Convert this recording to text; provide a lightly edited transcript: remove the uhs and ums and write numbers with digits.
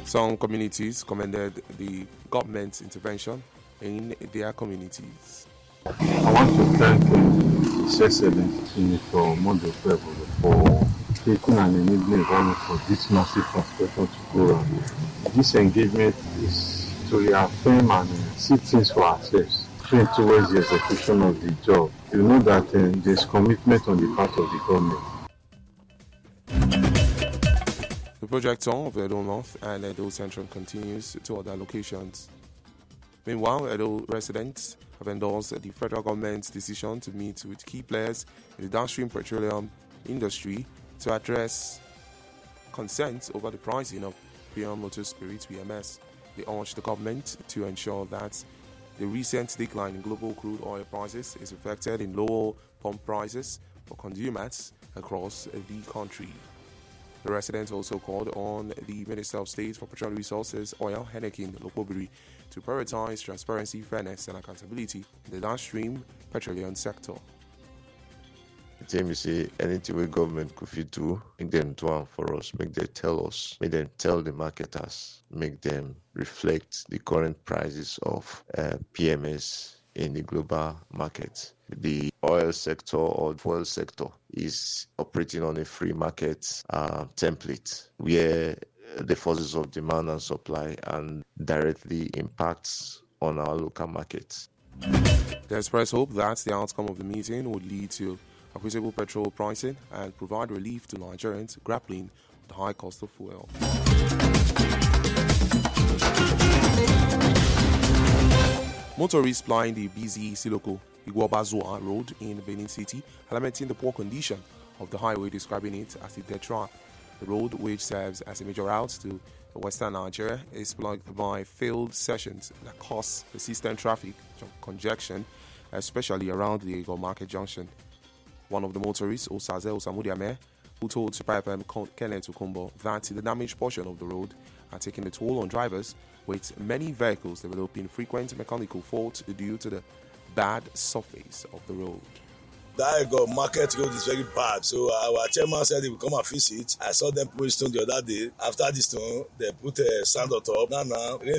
Some communities commended the government's intervention in their communities. I want to thank His Excellency Senator Mondo Favour for creating an enabling environment for this massive construction to go on. This engagement is to reaffirm and see things for ourselves, train towards the execution of the job. You know that there's commitment on the part of the government. The project of Edo North and Edo Central continues to other locations. Meanwhile, Edo residents have endorsed the federal government's decision to meet with key players in the downstream petroleum industry to address concerns over the pricing of premium motor spirits (PMS). They urged the government to ensure that the recent decline in global crude oil prices is reflected in lower pump prices for consumers across the country. The residents also called on the Minister of State for Petroleum Resources, Oil, Henneken Lokobiri, to prioritize transparency, fairness, and accountability in the downstream petroleum sector. You say anything we government could fit do, make them do it for us, make them tell us, make them tell the marketers, make them reflect the current prices of PMS in the global market. The oil sector or fuel sector is operating on a free market template where the forces of demand and supply and directly impacts on our local markets. They express hope that the outcome of the meeting would lead to equitable petrol pricing and provide relief to Nigerians grappling with the high cost of fuel. Motorists plying the busy Siloko Iguabazua Road in Benin City are lamenting the poor condition of the highway, describing it as a dead trap. The road, which serves as a major route to western Nigeria, is blocked by failed sections that cause persistent traffic congestion, especially around the Ego Market Junction. One of the motorists, Osaze Osamudiame, who told Super FM Kenneth Ukumbo that the damaged portion of the road are taking a toll on drivers, with many vehicles developing frequent mechanical faults due to the bad surface of the road. That market road is very bad, so our chairman said he will come and fix it. I saw them put stone the other day. After this stone, they put a sand on top. Now,